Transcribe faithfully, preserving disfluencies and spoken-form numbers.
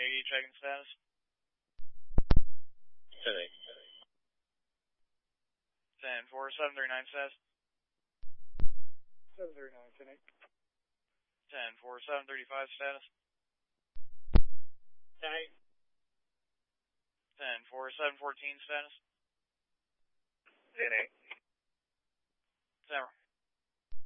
you checking status? ten eight. ten four, seven three nine status. seven three nine, ten eight. ten four, seven thirty-five status. ten eight. ten four, seven fourteen status. ten eight. ten